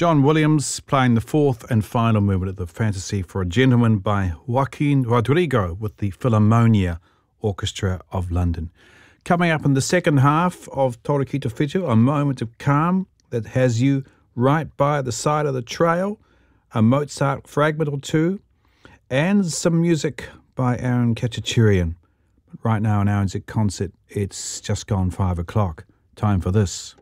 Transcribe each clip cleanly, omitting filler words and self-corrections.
John Williams playing the fourth and final movement of the Fantasy for a Gentleman by Joaquin Rodrigo with the Philharmonia Orchestra of London. Coming up in the second half of Torikita Whetū, a moment of calm that has you right by the side of the trail, a Mozart fragment or two, and some music by Aaron Kachachurian. But right now in RNZ Concert, it's just gone 5 o'clock. Time for this.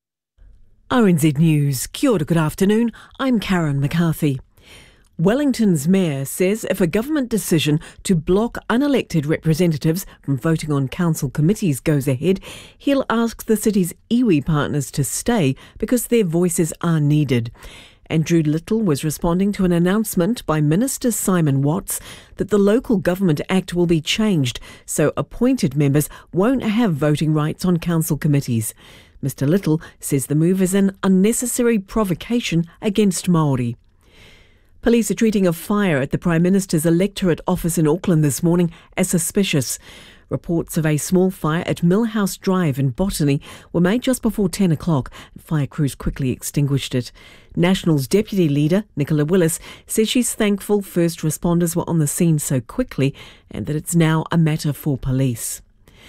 RNZ News. Kia ora, good afternoon. I'm Karen McCarthy. Wellington's mayor says if a government decision to block unelected representatives from voting on council committees goes ahead, he'll ask the city's iwi partners to stay because their voices are needed. Andrew Little was responding to an announcement by Minister Simon Watts that the Local Government Act will be changed so appointed members won't have voting rights on council committees. Mr Little says the move is an unnecessary provocation against Māori. Police are treating a fire at the Prime Minister's electorate office in Auckland this morning as suspicious. Reports of a small fire at Millhouse Drive in Botany were made just before 10 o'clock. Fire crews quickly extinguished it. National's Deputy Leader, Nicola Willis, says she's thankful first responders were on the scene so quickly and that it's now a matter for police.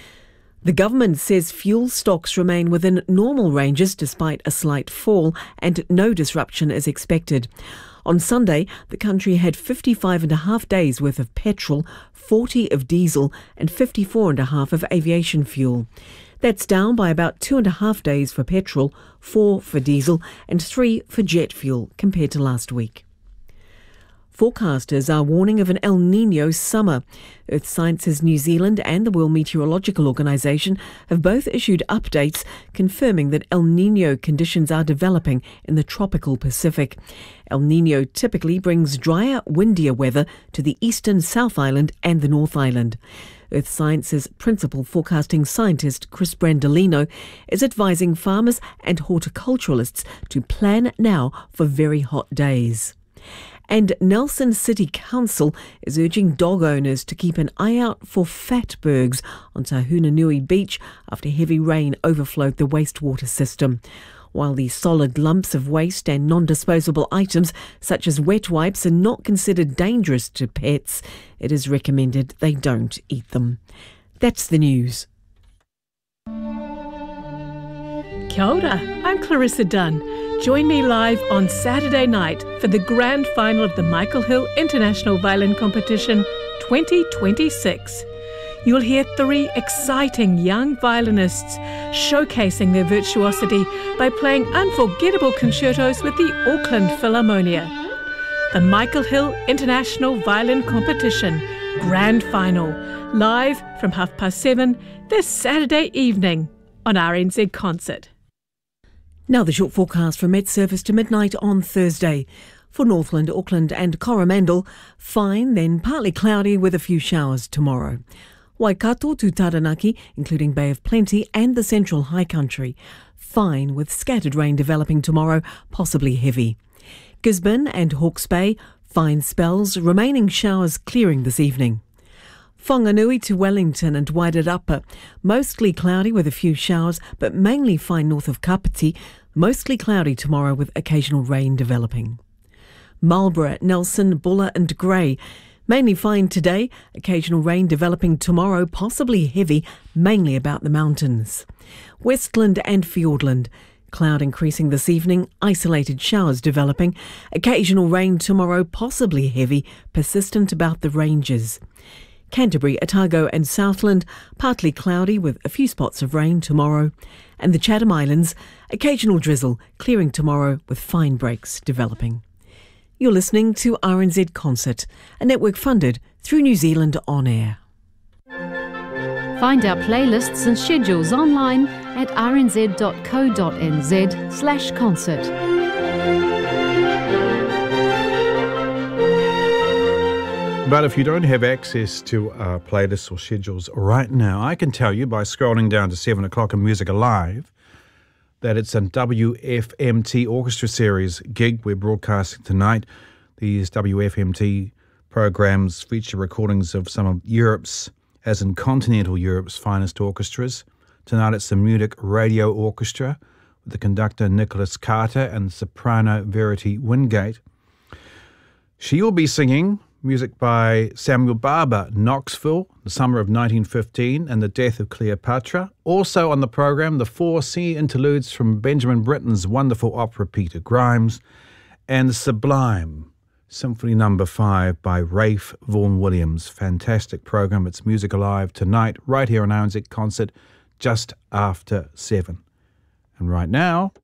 The government says fuel stocks remain within normal ranges despite a slight fall and no disruption is expected. On Sunday, the country had 55.5 days worth of petrol, 40 of diesel and 54.5 of aviation fuel. That's down by about 2.5 days for petrol, 4 for diesel and 3 for jet fuel compared to last week. Forecasters are warning of an El Niño summer. Earth Sciences New Zealand and the World Meteorological Organisation have both issued updates confirming that El Niño conditions are developing in the tropical Pacific. El Niño typically brings drier, windier weather to the eastern South Island and the North Island. Earth Sciences principal forecasting scientist Chris Brandolino is advising farmers and horticulturalists to plan now for very hot days. And Nelson City Council is urging dog owners to keep an eye out for fatbergs on Tahunanui Beach after heavy rain overflowed the wastewater system. While the solid lumps of waste and non-disposable items such as wet wipes are not considered dangerous to pets, it is recommended they don't eat them. That's the news. Kia ora, I'm Clarissa Dunn. Join me live on Saturday night for the grand final of the Michael Hill International Violin Competition 2026. You'll hear 3 exciting young violinists showcasing their virtuosity by playing unforgettable concertos with the Auckland Philharmonia. The Michael Hill International Violin Competition Grand Final, live from 7:30 this Saturday evening on RNZ Concert. Now the short forecast from Met Service to midnight on Thursday. For Northland, Auckland and Coromandel, fine then partly cloudy with a few showers tomorrow. Waikato to Taranaki, including Bay of Plenty and the Central High Country, fine with scattered rain developing tomorrow, possibly heavy. Gisborne and Hawke's Bay, fine spells, remaining showers clearing this evening. Whanganui to Wellington and Wairarapa, mostly cloudy with a few showers, but mainly fine north of Kapiti, mostly cloudy tomorrow with occasional rain developing. Marlborough, Nelson, Buller and Grey, mainly fine today, occasional rain developing tomorrow, possibly heavy, mainly about the mountains. Westland and Fiordland, cloud increasing this evening, isolated showers developing, occasional rain tomorrow, possibly heavy, persistent about the ranges. Canterbury, Otago and Southland, partly cloudy with a few spots of rain tomorrow. And the Chatham Islands, occasional drizzle, clearing tomorrow with fine breaks developing. You're listening to RNZ Concert, a network funded through New Zealand On Air. Find our playlists and schedules online at rnz.co.nz/concert. But if you don't have access to our playlists or schedules right now, I can tell you by scrolling down to 7 o'clock in Music Alive that it's a WFMT Orchestra Series gig we're broadcasting tonight. These WFMT programs feature recordings of some of Europe's, as in continental Europe's, finest orchestras. Tonight it's the Munich Radio Orchestra with the conductor Nicholas Carter and the soprano Verity Wingate. She will be singing music by Samuel Barber, Knoxville, the summer of 1915 and the death of Cleopatra. Also on the program, the 4 singing interludes from Benjamin Britten's wonderful opera Peter Grimes, and the Sublime, Symphony No. 5 by Rafe Vaughan Williams. Fantastic program. It's Music Alive tonight, right here on RNZ Concert, just after 7. And right now,